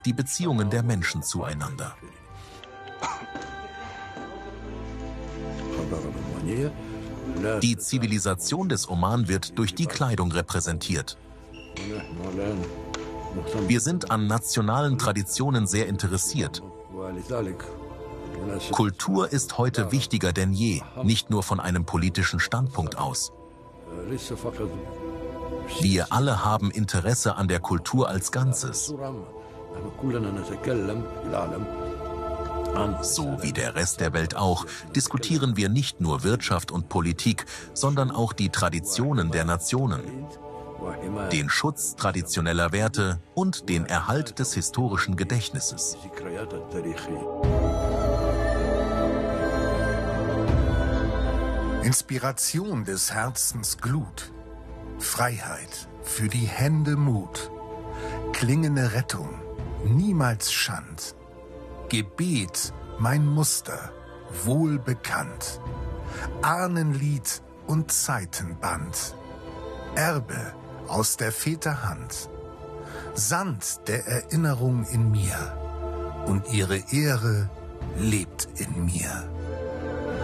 die Beziehungen der Menschen zueinander. Die Zivilisation des Oman wird durch die Kleidung repräsentiert. Wir sind an nationalen Traditionen sehr interessiert. Kultur ist heute wichtiger denn je, nicht nur von einem politischen Standpunkt aus. Wir alle haben Interesse an der Kultur als Ganzes. So wie der Rest der Welt auch, diskutieren wir nicht nur Wirtschaft und Politik, sondern auch die Traditionen der Nationen, den Schutz traditioneller Werte und den Erhalt des historischen Gedächtnisses. Inspiration des Herzens Glut, Freiheit, für die Hände Mut, klingende Rettung, niemals Schand, Gebet, mein Muster, wohlbekannt, Ahnenlied und Zeitenband, Erbe aus der Väter Hand, Sand der Erinnerung in mir und ihre Ehre lebt in mir.